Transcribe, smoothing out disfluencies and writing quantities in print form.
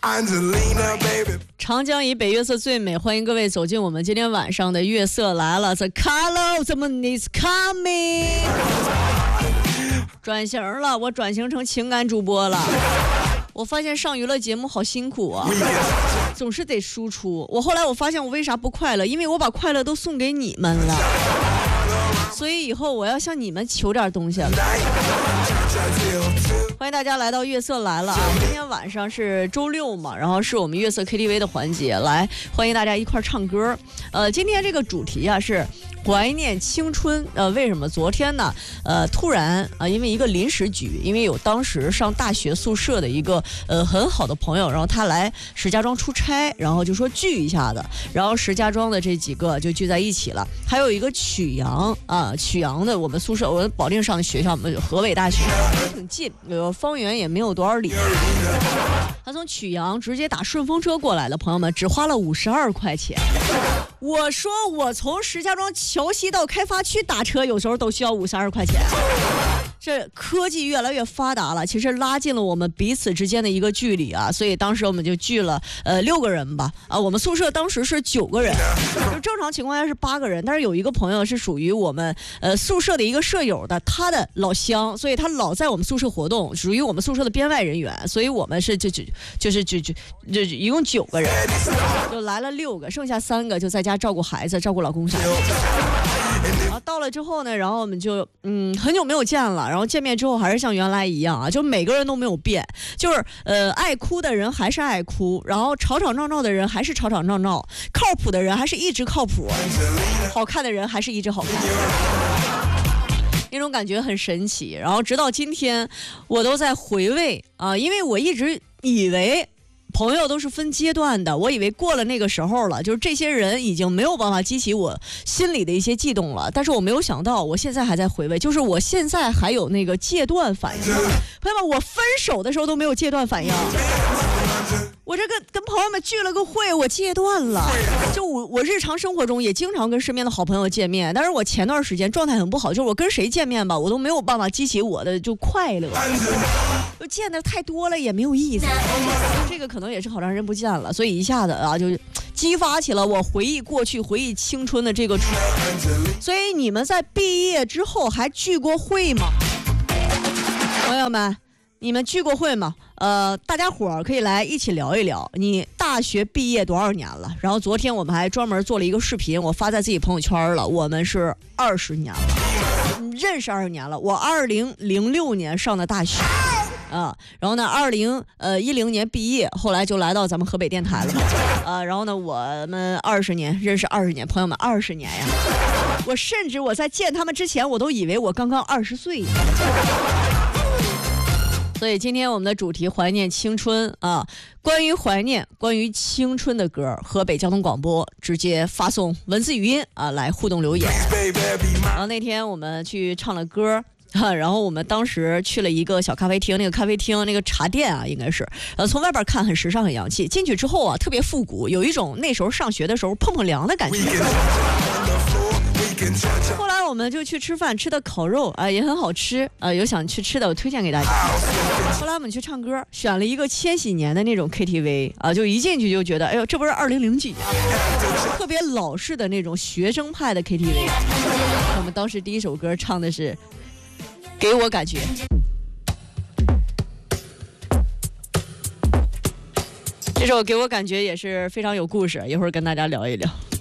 长江以北月色最美，欢迎各位走进我们今天晚上的月色来了。The color of the moon is coming。转型了，我转型成情感主播了。我发现上娱乐节目好辛苦啊，总是得输出。后来我发现我为啥不快乐，因为我把快乐都送给你们了。所以以后我要向你们求点东西了。欢迎大家来到月色来了啊！今天晚上是周六嘛，然后是我们月色 KTV 的环节，来欢迎大家一块唱歌。今天这个主题啊是怀念青春。为什么？昨天呢，突然因为一个临时局，因为有当时上大学宿舍的一个很好的朋友，然后他来石家庄出差，然后就说聚一下子，然后石家庄的这几个就聚在一起了。还有一个曲阳的我们宿舍，我保定上的学校，河北大学挺近，方圆也没有多少里。他从曲阳直接打顺风车过来的，朋友们只花了52块钱。我说我从石家庄桥西到开发区打车，有时候都需要52块钱。这科技越来越发达了，其实拉近了我们彼此之间的一个距离啊，所以当时我们就聚了6个人吧。我们宿舍当时是9个人，就正常情况下是8个人，但是有一个朋友是属于我们宿舍的一个舍友的，他的老乡，所以他老在我们宿舍活动，属于我们宿舍的编外人员，所以我们是就一共9个人，就来了6个，剩下3个就在家照顾孩子、照顾老公啥的。然后到了之后呢，然后我们就很久没有见了，然后见面之后还是像原来一样啊，就每个人都没有变，就是爱哭的人还是爱哭，然后吵吵闹闹的人还是吵吵闹闹，靠谱的人还是一直靠谱，好看的人还是一直好看，那种感觉很神奇。然后直到今天我都在回味因为我一直以为朋友都是分阶段的，我以为过了那个时候了，就是这些人已经没有办法激起我心里的一些悸动了。但是我没有想到，我现在还在回味，就是我现在还有那个戒断反应。朋友们，我分手的时候都没有戒断反应，我这个跟朋友们聚了个会，我戒断了。就我日常生活中也经常跟身边的好朋友见面，但是我前段时间状态很不好，就是我跟谁见面吧，我都没有办法激起我的就快乐，就见的太多了也没有意思。这个可能也是好长时间不见了，所以一下子就激发起了我回忆过去、回忆青春的这个。所以你们在毕业之后还聚过会吗？朋友们，你们聚过会吗？大家伙可以来一起聊一聊，你大学毕业多少年了？然后昨天我们还专门做了一个视频，我发在自己朋友圈了。我们是20年了，认识20年了。我2006年上的大学然后呢，2010年毕业，后来就来到咱们河北电台了。然后呢，我们20年认识20年，朋友们20年呀！我甚至我在见他们之前，我都以为我刚刚20岁。所以今天我们的主题怀念青春关于怀念、关于青春的歌，河北交通广播直接发送文字语音来互动留言。然后那天我们去唱了歌。然后我们当时去了一个小咖啡厅，那个咖啡厅那个茶店应该是从外边看很时尚很洋气，进去之后特别复古，有一种那时候上学的时候碰碰凉的感觉。后来我们就去吃饭，吃的烤肉也很好吃有想去吃的我推荐给大家。后来我们去唱歌，选了一个千禧年的那种 KTV 就一进去就觉得哎呦，这不是2000几年特别老式的那种学生派的 KTV。我们当时第一首歌唱的是给我感觉，这首给我感觉也是非常有故事，一会儿跟大家聊一聊。